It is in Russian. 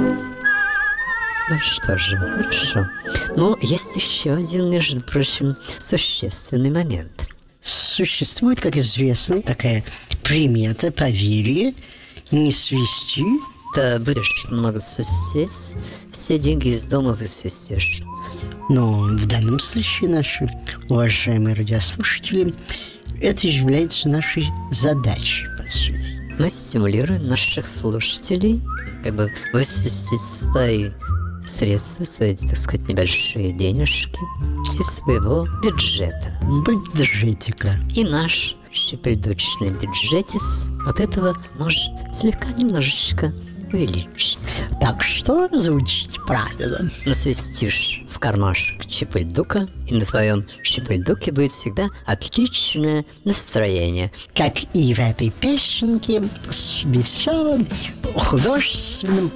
Ну что же, хорошо. Но есть еще один, между прочим, существенный момент. Существует, как известно, такая примета, поверье, не свести. Да будешь много свистеть, все деньги из дома высвистишь. Но в данном случае, наши уважаемые радиослушатели, это является нашей задачей, по сути. Мы стимулируем наших слушателей как бы высвистить свои средства, свои, так сказать, небольшие денежки из своего бюджета. Бюджетика. И наш щепельдочный бюджетец от этого может слегка немножечко увеличиться. Так что звучит правильно. Насвистишь в кармашек чепельдука, и на твоем чепельдуке будет всегда отличное настроение. Как и в этой песенке с веселым художественным